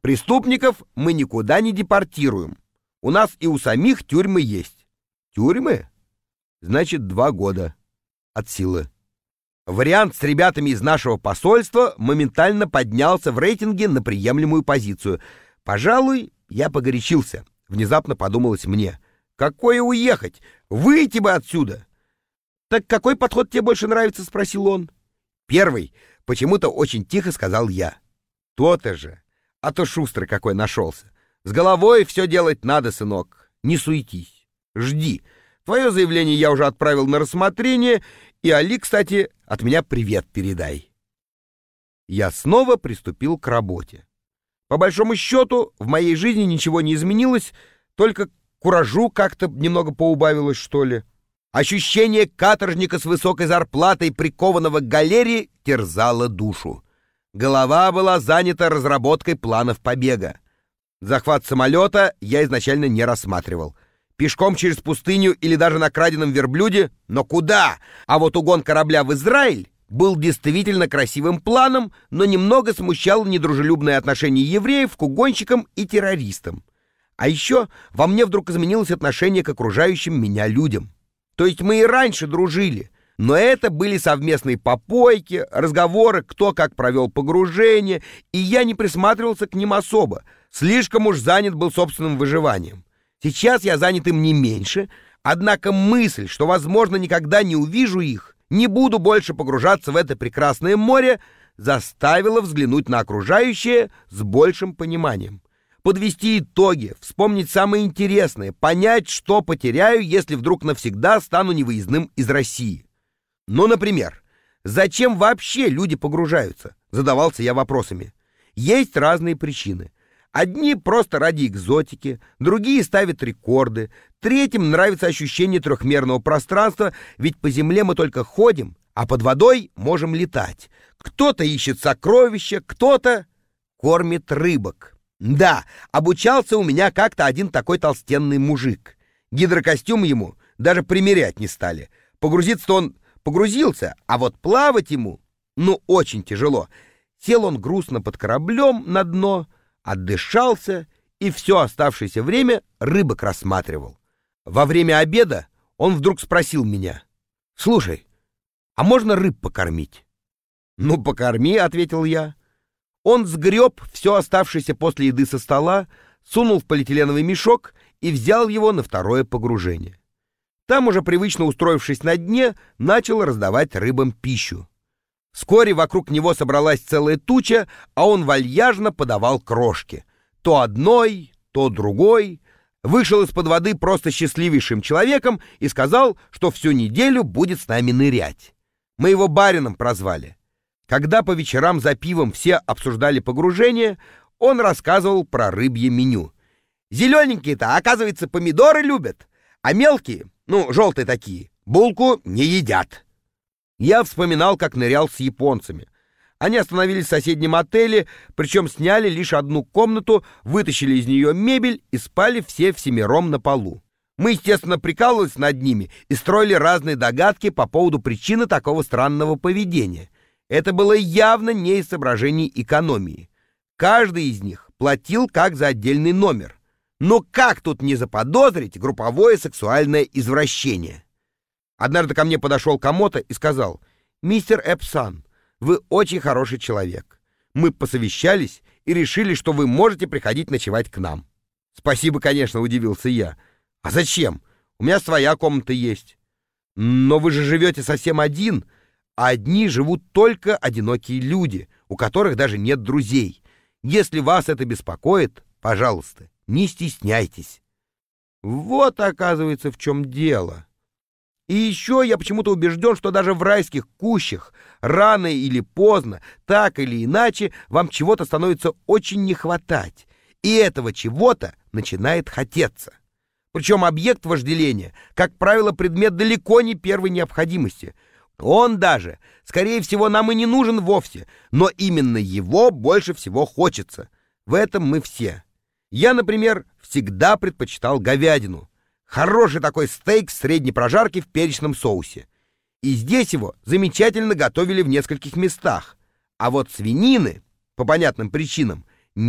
Преступников мы никуда не депортируем. У нас и у самих тюрьмы есть. Тюрьмы? Значит, 2 года. От силы. Вариант с ребятами из нашего посольства моментально поднялся в рейтинге на приемлемую позицию. Пожалуй, я погорячился. Внезапно подумалось мне. Какое уехать? Выйти бы отсюда! Так какой подход тебе больше нравится? Спросил он. Первый. Почему-то очень тихо сказал я. То-то же. А то шустрый какой нашелся. С головой все делать надо, сынок. Не суетись. Жди. Твое заявление я уже отправил на рассмотрение. И Али, кстати, от меня привет передай. Я снова приступил к работе. По большому счету, в моей жизни ничего не изменилось, только куражу как-то немного поубавилось, что ли. Ощущение каторжника с высокой зарплатой, прикованного к галерее, терзало душу. Голова была занята разработкой планов побега. Захват самолета я изначально не рассматривал. Пешком через пустыню или даже на краденом верблюде, но куда? А вот угон корабля в Израиль был действительно красивым планом, но немного смущал недружелюбное отношение евреев к угонщикам и террористам. А еще во мне вдруг изменилось отношение к окружающим меня людям. То есть мы и раньше дружили, но это были совместные попойки, разговоры, кто как провел погружение, и я не присматривался к ним особо, слишком уж занят был собственным выживанием. Сейчас я занят им не меньше, однако мысль, что, возможно, никогда не увижу их, не буду больше погружаться в это прекрасное море, заставила взглянуть на окружающее с большим пониманием. Подвести итоги, вспомнить самое интересное, понять, что потеряю, если вдруг навсегда стану невыездным из России. Ну, например, зачем вообще люди погружаются? Задавался я вопросами. Есть разные причины. Одни просто ради экзотики, другие ставят рекорды, третьим нравится ощущение трехмерного пространства, ведь по земле мы только ходим, а под водой можем летать. Кто-то ищет сокровища, кто-то кормит рыбок. Да, обучался у меня как-то один такой толстенный мужик. Гидрокостюм ему даже примерять не стали. Погрузиться-то он погрузился, а вот плавать ему, очень тяжело. Сел он грустно под кораблем на дно, отдышался и все оставшееся время рыбок рассматривал. Во время обеда он вдруг спросил меня: «Слушай, а можно рыб покормить?» «Ну, покорми», — ответил я. Он сгреб все оставшееся после еды со стола, сунул в полиэтиленовый мешок и взял его на второе погружение. Там, уже привычно устроившись на дне, начал раздавать рыбам пищу. Вскоре вокруг него собралась целая туча, а он вальяжно подавал крошки. То одной, то другой. Вышел из-под воды просто счастливейшим человеком и сказал, что всю неделю будет с нами нырять. Мы его барином прозвали. Когда по вечерам за пивом все обсуждали погружение, он рассказывал про рыбье меню. Зелененькие-то, оказывается, помидоры любят, а мелкие, желтые такие, булку не едят. Я вспоминал, как нырял с японцами. Они остановились в соседнем отеле, причем сняли лишь одну комнату, вытащили из нее мебель и спали все всемиром на полу. Мы, естественно, прикалывались над ними и строили разные догадки по поводу причины такого странного поведения. Это было явно не из соображений экономии. Каждый из них платил как за отдельный номер. Но как тут не заподозрить групповое сексуальное извращение? Однажды ко мне подошел Камото и сказал: «Мистер Эпсан, вы очень хороший человек. Мы посовещались и решили, что вы можете приходить ночевать к нам». «Спасибо, конечно», — удивился я. «А зачем? У меня своя комната есть». «Но вы же живете совсем один, а одни живут только одинокие люди, у которых даже нет друзей. Если вас это беспокоит, пожалуйста, не стесняйтесь». Вот, оказывается, в чем дело. И еще я почему-то убежден, что даже в райских кущах рано или поздно, так или иначе, вам чего-то становится очень не хватать, и этого чего-то начинает хотеться. Причем объект вожделения, как правило, предмет далеко не первой необходимости. Он даже, скорее всего, нам и не нужен вовсе, но именно его больше всего хочется. В этом мы все. Я, например, всегда предпочитал говядину. Хороший такой стейк средней прожарки в перечном соусе. И здесь его замечательно готовили в нескольких местах. А вот свинины, по понятным причинам,